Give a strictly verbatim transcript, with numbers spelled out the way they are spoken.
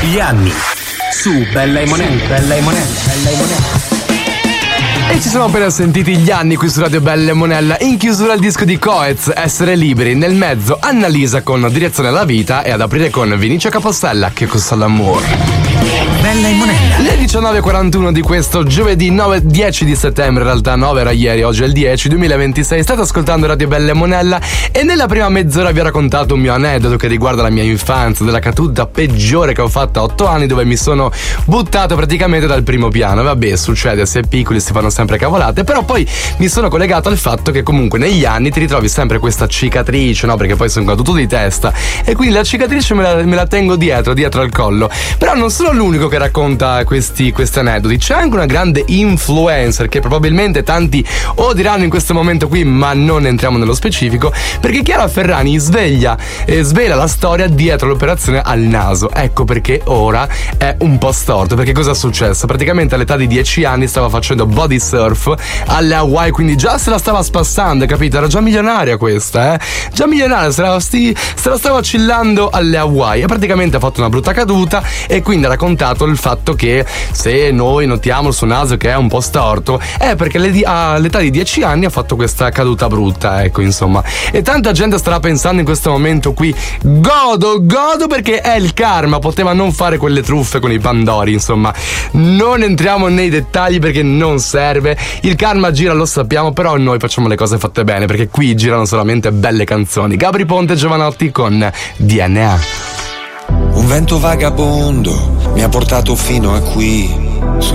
Gli anni su Bella e Monella, Bella e Monella, Bella e Monella. E ci siamo appena sentiti Gli anni qui su Radio Bella e Monella. In chiusura il disco di Coez, Essere liberi. Nel mezzo Annalisa con Direzione alla vita. E ad aprire con Vinicio Capostella, Che costa l'amore. Bella e Monella. Le diciannove e quarantuno di questo giovedì nove dieci di settembre, in realtà nove era ieri, oggi è il dieci duemilaventisei. State ascoltando Radio Bella e Monella e nella prima mezz'ora vi ho raccontato un mio aneddoto che riguarda la mia infanzia, della caduta peggiore che ho fatto a otto anni, dove mi sono buttato praticamente dal primo piano. Vabbè, succede, si è piccoli si fanno sempre cavolate, però poi mi sono collegato al fatto che comunque negli anni ti ritrovi sempre questa cicatrice, no? Perché poi sono caduto di testa e quindi la cicatrice me la, me la tengo dietro, dietro al collo. Però non sono l'unico che racconta questi, questi aneddoti, c'è anche una grande influencer che probabilmente tanti o diranno in questo momento qui, ma non entriamo nello specifico, perché Chiara Ferragni sveglia e svela la storia dietro l'operazione al naso. Ecco perché ora è un po' storto, perché cosa è successo? Praticamente all'età di dieci anni stava facendo body surf alle Hawaii, quindi già se la stava spassando, capito? Era già milionaria questa, eh? Già milionaria, se la, sti, se la stava chillando alle Hawaii e praticamente ha fatto una brutta caduta e quindi ha raccontato il fatto che se noi notiamo il suo naso che è un po' storto è perché all'età di dieci anni ha fatto questa caduta brutta, ecco, insomma. E tanta gente starà pensando in questo momento qui: godo, godo perché è il karma, poteva non fare quelle truffe con i Pandori, insomma. Non entriamo nei dettagli perché non serve, il karma gira, lo sappiamo, però noi facciamo le cose fatte bene perché qui girano solamente belle canzoni. Gabri Ponte e Giovanotti con D N A. Un vento vagabondo mi ha portato fino a qui,